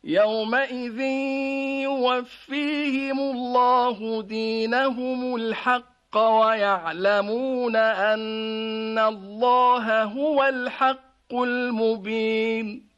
يومئذ يوفيهم الله دينهم الحق ويعلمون أن الله هو الحق المبين.